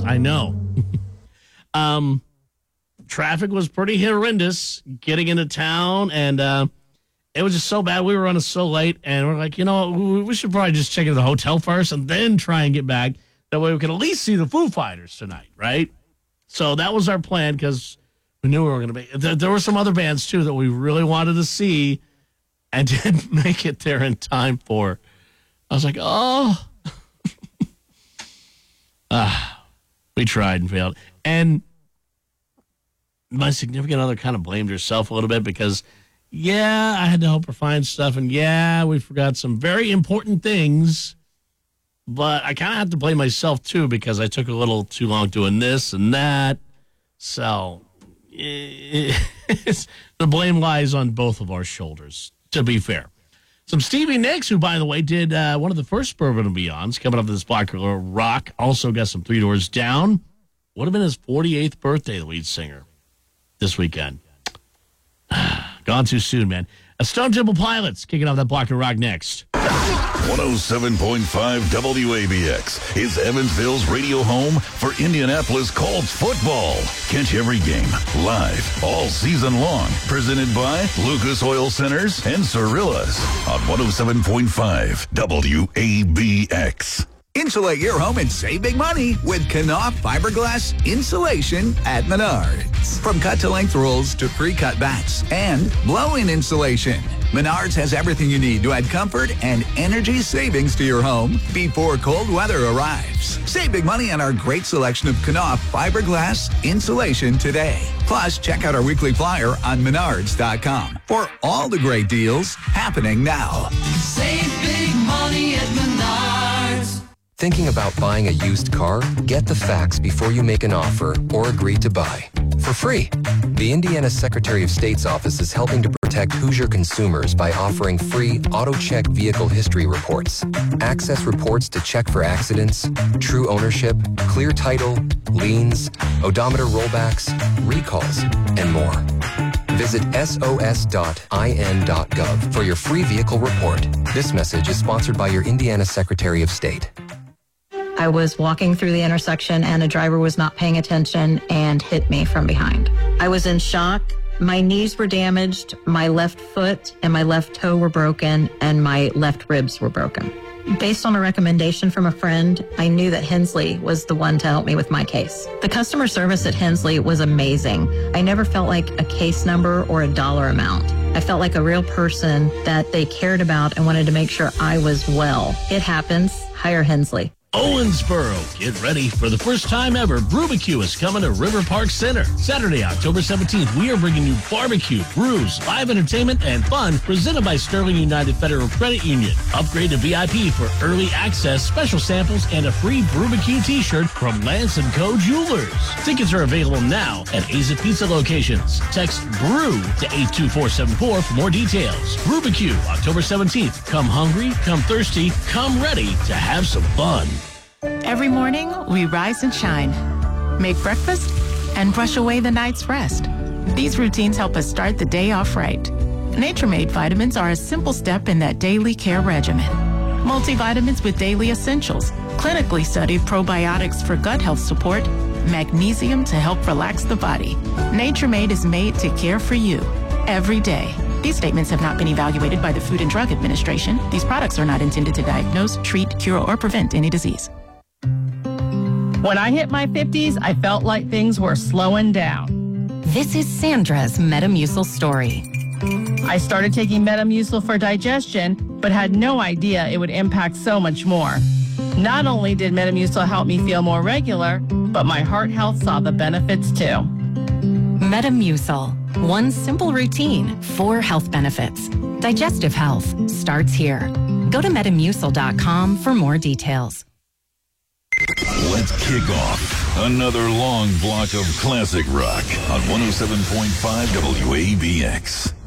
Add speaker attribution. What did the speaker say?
Speaker 1: Yes, I know. Traffic was pretty horrendous getting into town, and it was just so bad. We were running so late, and we're like, you know what? We should probably just check into the hotel first and then try and get back. That way we could at least see the Foo Fighters tonight, right? So that was our plan because we knew we were going to be. There were some other bands, too, that we really wanted to see and didn't make it there in time for. I was like, oh. We tried and failed. And my significant other kind of blamed herself a little bit because, yeah, I had to help her find stuff. And, yeah, we forgot some very important things. But I kind of have to blame myself, too, because I took a little too long doing this and that. So the blame lies on both of our shoulders, to be fair. Some Stevie Nicks, who, by the way, did one of the first Bourbon and Beyonds, coming up to this block of rock. Also got some Three Doors Down. Would have been his 48th birthday, the lead singer, this weekend. Gone too soon, man. Stone Temple Pilots kicking off that block of rock next.
Speaker 2: 107.5 WABX is Evansville's radio home for Indianapolis Colts football. Catch every game live all season long. Presented by Lucas Oil Centers and Cirillas on 107.5 WABX.
Speaker 3: Insulate your home and save big money with Knauf fiberglass insulation at Menards. From cut-to-length rolls to pre-cut bats and blow-in insulation, Menards has everything you need to add comfort and energy savings to your home before cold weather arrives. Save big money on our great selection of Knauf fiberglass insulation today. Plus, check out our weekly flyer on Menards.com for all the great deals happening now.
Speaker 4: Save big money at Menards.
Speaker 5: Thinking about buying a used car? Get the facts before you make an offer or agree to buy. For free. The Indiana Secretary of State's office is helping to protect Hoosier consumers by offering free AutoCheck vehicle history reports. Access reports to check for accidents, true ownership, clear title, liens, odometer rollbacks, recalls, and more. Visit sos.in.gov for your free vehicle report. This message is sponsored by your Indiana Secretary of State.
Speaker 6: I was walking through the intersection and a driver was not paying attention and hit me from behind. I was in shock. My knees were damaged, my left foot and my left toe were broken, and my left ribs were broken. Based on a recommendation from a friend, I knew that Hensley was the one to help me with my case. The customer service at Hensley was amazing. I never felt like a case number or a dollar amount. I felt like a real person that they cared about and wanted to make sure I was well. It happens. Hire Hensley.
Speaker 1: Owensboro, get ready for the first time ever. Brewbecue is coming to River Park Center. Saturday, October 17th, we are bringing you barbecue, brews, live entertainment, and fun presented by Sterling United Federal Credit Union. Upgrade to VIP for early access, special samples, and a free Brewbecue t-shirt from Lance & Co. Jewelers. Tickets are available now at Aza Pizza locations. Text BREW to 82474 for more details. Brewbecue, October 17th. Come hungry, come thirsty, come ready to have some fun.
Speaker 7: Every morning, we rise and shine, make breakfast, and brush away the night's rest. These routines help us start the day off right. Nature-Made vitamins are a simple step in that daily care regimen. Multivitamins with daily essentials, clinically studied probiotics for gut health support, magnesium to help relax the body. Nature-Made is made to care for you every day. These statements have not been evaluated by the Food and Drug Administration. These products are not intended to diagnose, treat, cure, or prevent any disease.
Speaker 8: When I hit my 50s, I felt like things were slowing down.
Speaker 9: This is Sandra's Metamucil story.
Speaker 8: I started taking Metamucil for digestion, but had no idea it would impact so much more. Not only did Metamucil help me feel more regular, but my heart health saw the benefits too.
Speaker 9: Metamucil. One simple routine, 4 health benefits. Digestive health starts here. Go to Metamucil.com for more details.
Speaker 2: Let's kick off another long block of classic rock on 107.5 WABX.